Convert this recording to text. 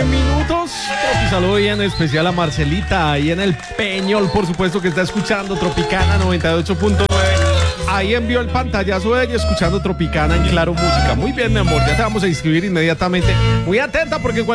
minutos. Y saludo y en especial a Marcelita ahí en el Peñol, por supuesto que está escuchando Tropicana 98.9. Ahí envió el pantallazo de ella escuchando Tropicana en Claro Música. Muy bien, mi amor, ya te vamos a inscribir inmediatamente. Muy atenta porque